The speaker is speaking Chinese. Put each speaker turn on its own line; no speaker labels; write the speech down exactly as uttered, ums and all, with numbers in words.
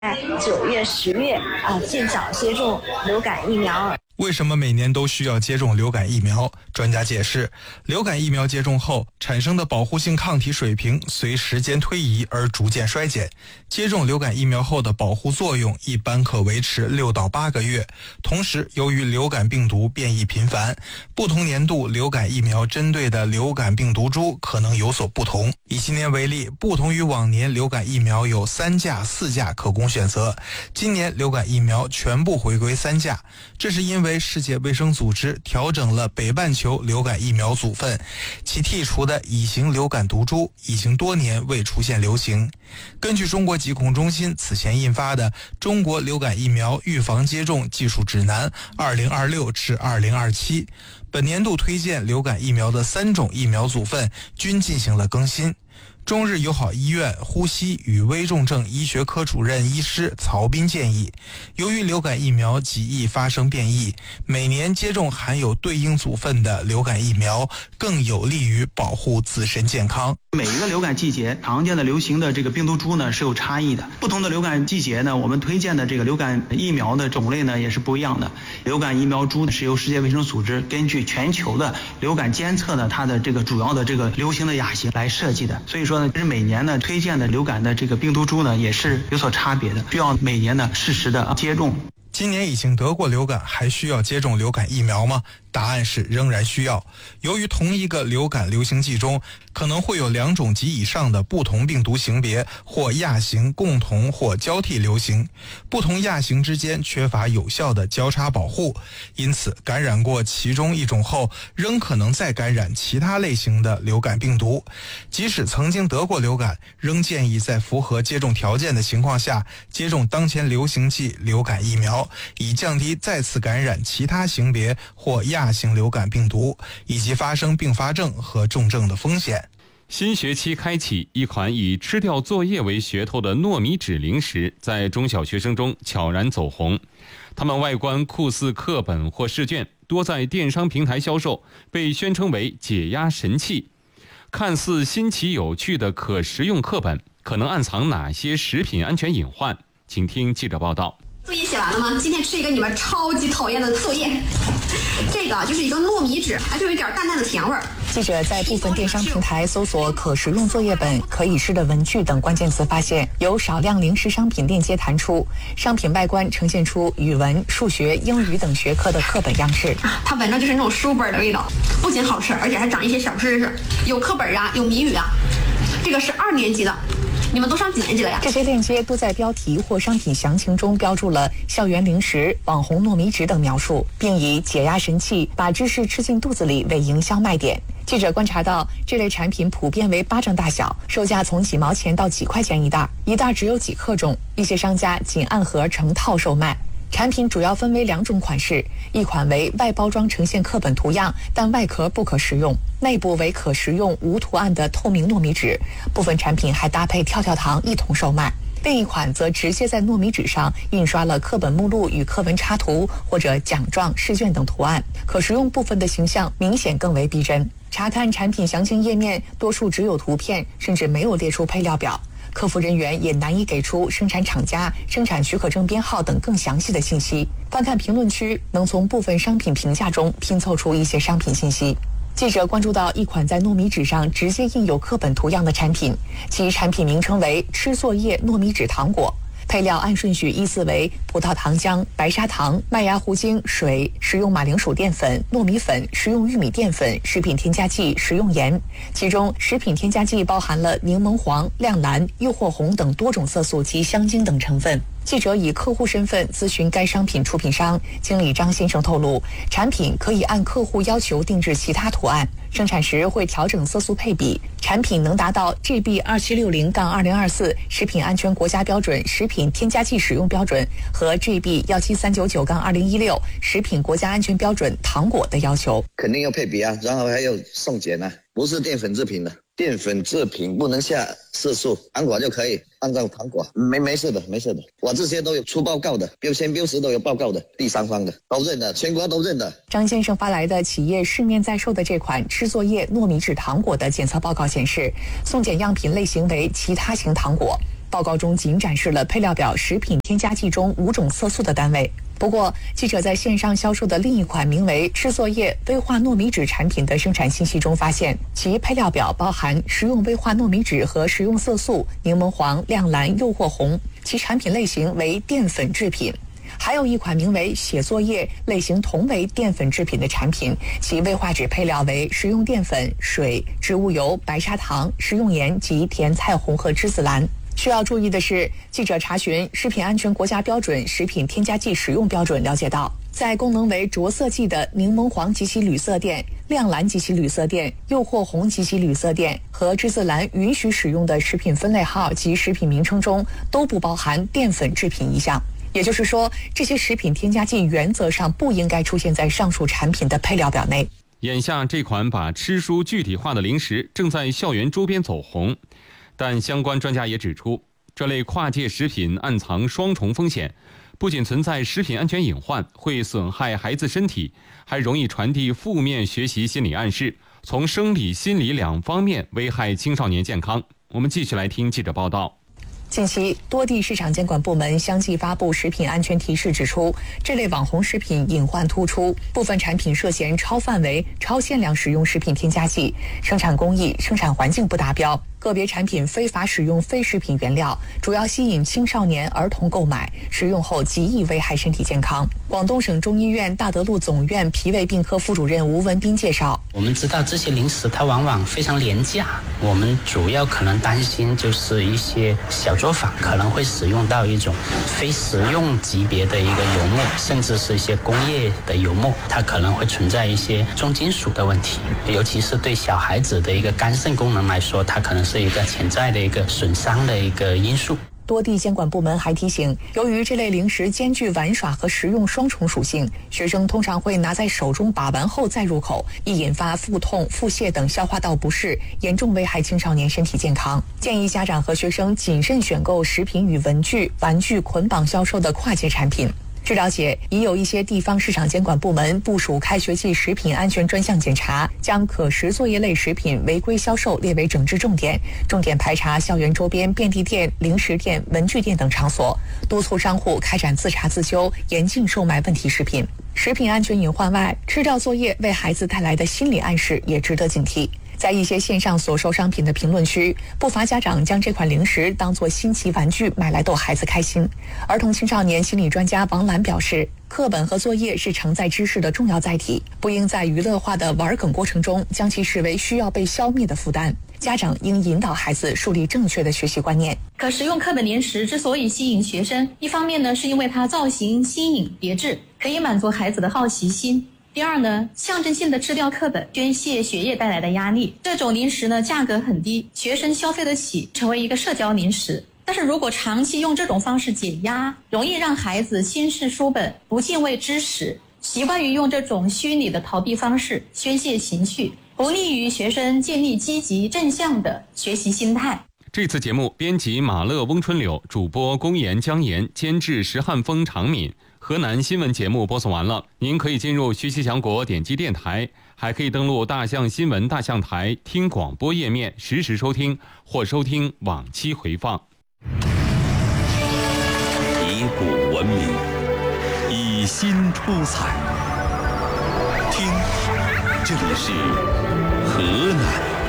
九月、十月啊，尽早接种流感疫苗。
为什么每年都需要接种流感疫苗？专家解释，流感疫苗接种后产生的保护性抗体水平随时间推移而逐渐衰减。接种流感疫苗后的保护作用一般可维持六到八个月。同时，由于流感病毒变异频繁，不同年度流感疫苗针对的流感病毒株可能有所不同。以今年为例，不同于往年，流感疫苗有三价、四价可供选择。今年流感疫苗全部回归三价，这是因为世界卫生组织调整了北半球流感疫苗组分，其剔除的乙型流感毒株已经多年未出现流行。根据中国疾控中心此前印发的《中国流感疫苗预防接种技术指南 二零二六至二零二七》，本年度推荐流感疫苗的三种疫苗组分均进行了更新。中日友好医院呼吸与危重症医学科主任医师曹斌建议，由于流感疫苗极易发生变异，每年接种含有对应组分的流感疫苗更有利于保护自身健康。
每一个流感季节常见的流行的这个病毒株呢是有差异的，不同的流感季节呢，我们推荐的这个流感疫苗的种类呢也是不一样的。流感疫苗株是由世界卫生组织根据全球的流感监测呢，它的这个主要的这个流行的亚型来设计的，所以说呢，是每年呢推荐的流感的这个病毒株呢也是有所差别的，需要每年呢适时的接种。
今年已经得过流感，还需要接种流感疫苗吗？答案是仍然需要。由于同一个流感流行季中可能会有两种及以上的不同病毒型别或亚型共同或交替流行，不同亚型之间缺乏有效的交叉保护，因此感染过其中一种后仍可能再感染其他类型的流感病毒。即使曾经得过流感，仍建议在符合接种条件的情况下接种当前流行季流感疫苗，以降低再次感染其他型别或亚型流感病毒以及发生并发症和重症的风险。
新学期开启，一款以吃掉作业为噱头的糯米纸零食在中小学生中悄然走红。它们外观酷似课本或试卷，多在电商平台销售，被宣称为解压神器。看似新奇有趣的可食用课本，可能暗藏哪些食品安全隐患？请听记者报道。
作业写完了吗？今天吃一个你们超级讨厌的作业，这个就是一个糯米纸，还是有一点淡淡的甜味儿。
记者在部分电商平台搜索可食用作业本、可以吃的文具等关键词，发现有少量零食商品链接弹出，商品外观呈现出语文、数学、英语等学科的课本样式。
它闻着就是那种书本的味道，不仅好吃，而且还长一些小知识，有课本啊，有谜语啊。这个是二年级的。你们都上几年级了呀？
这些链接都在标题或商品详情中标注了校园零食、网红糯米纸等描述，并以解压神器、把知识吃进肚子里为营销卖点。记者观察到，这类产品普遍为巴掌大小，售价从几毛钱到几块钱一袋，一袋只有几克重，一些商家仅按盒成套售卖。产品主要分为两种款式，一款为外包装呈现课本图样，但外壳不可食用，内部为可食用无图案的透明糯米纸，部分产品还搭配跳跳糖一同售卖。另一款则直接在糯米纸上印刷了课本目录与课文插图或者奖状、试卷等图案，可食用部分的形象明显更为逼真。查看产品详情页面，多数只有图片，甚至没有列出配料表。客服人员也难以给出生产厂家、生产许可证编号等更详细的信息。翻看评论区，能从部分商品评价中拼凑出一些商品信息。记者关注到一款在糯米纸上直接印有课本图样的产品，其产品名称为吃作业糯米纸糖果。配料按顺序依次为葡萄糖浆、白砂糖、麦芽糊精、水、食用马铃薯淀粉、糯米粉、食用玉米淀粉、食品添加剂、食用盐。其中，食品添加剂包含了柠檬黄、亮蓝、诱惑红等多种色素及香精等成分。记者以客户身份咨询该商品出品商经理张先生透露，产品可以按客户要求定制其他图案，生产时会调整色素配比，产品能达到 G B 二七六零二零二四 食品安全国家标准食品添加剂使用标准和 G B 一七三九九二零一六 食品国家安全标准糖果的要求。
肯定要配比啊，然后还有送检啊，不是淀粉制品的。淀粉制品不能下色素，糖果就可以按照糖果，没没事的，没事的。我这些都有出报告的，标签标识都有报告的，第三方的都认的，全国都认的。
张先生发来的企业市面在售的这款吃作业糯米纸糖果的检测报告显示，送检样品类型为其他型糖果。 报告中仅展示了配料表食品添加剂中五种色素的单位。不过，记者在线上销售的另一款名为“制作业微化糯米纸”产品的生产信息中发现，其配料表包含食用微化糯米纸和食用色素柠檬黄、亮蓝、诱惑红，其产品类型为淀粉制品。还有一款名为“写作业”，类型同为淀粉制品的产品，其微化纸配料为食用淀粉、水、植物油、白砂糖、食用盐及甜菜红和栀子蓝。需要注意的是，记者查询食品安全国家标准食品添加剂使用标准，了解到，在功能为着色剂的柠檬黄及其铝色垫、亮蓝及其铝色垫、诱惑红及其铝色垫和栀子蓝允许使用的食品分类号及食品名称中，都不包含淀粉制品一项。也就是说，这些食品添加剂原则上不应该出现在上述产品的配料表内。
眼下这款把吃书具体化的零食正在校园周边走红，但相关专家也指出，这类跨界食品暗藏双重风险，不仅存在食品安全隐患，会损害孩子身体，还容易传递负面学习心理暗示，从生理心理两方面危害青少年健康。我们继续来听记者报道。
近期，多地市场监管部门相继发布食品安全提示，指出这类网红食品隐患突出，部分产品涉嫌超范围、超限量使用食品添加剂，生产工艺、生产环境不达标，个别产品非法使用非食品原料，主要吸引青少年儿童购买，食用后极易危害身体健康。广东省中医院大德路总院脾胃病科副主任吴文斌介绍，
我们知道这些零食它往往非常廉价，我们主要可能担心就是一些小作坊可能会使用到一种非食用级别的一个油墨，甚至是一些工业的油墨，它可能会存在一些重金属的问题，尤其是对小孩子的一个肝肾功能来说，它可能是一个潜在的一个损伤的一个因素。
多地监管部门还提醒，由于这类零食兼具玩耍和食用双重属性，学生通常会拿在手中把玩后再入口，易引发腹痛、腹泻等消化道不适，严重危害青少年身体健康。建议家长和学生谨慎选购食品与文具、玩具捆绑销售的跨界产品。据了解，已有一些地方市场监管部门部署开学季食品安全专项检查，将可食作业类食品违规销售列为整治重点，重点排查校园周边便利店、零食店、文具店等场所，督促商户开展自查自纠，严禁售卖问题食品。食品安全隐患外，吃掉作业为孩子带来的心理暗示也值得警惕。在一些线上所售商品的评论区，不乏家长将这款零食当作新奇玩具买来逗孩子开心。儿童青少年心理专家王兰表示，课本和作业是承载知识的重要载体，不应在娱乐化的玩梗过程中将其视为需要被消灭的负担。家长应引导孩子树立正确的学习观念。
可食用课本零食之所以吸引学生，一方面呢是因为它造型新颖别致，可以满足孩子的好奇心。第二呢，象征性的吃掉课本，宣泄学业带来的压力。这种零食呢，价格很低，学生消费得起，成为一个社交零食。但是如果长期用这种方式解压，容易让孩子轻视书本，不敬畏知识，习惯于用这种虚拟的逃避方式宣泄情绪，不利于学生建立积极正向的学习心态。
这次节目编辑马乐、翁春柳，主播龚岩、姜岩，监制石汉峰、常敏。河南新闻节目播送完了，您可以进入学习强国点击电台，还可以登录大象新闻大象台听广播页面实时收听或收听往期回放。
以古文明，以新出彩。听，这里是河南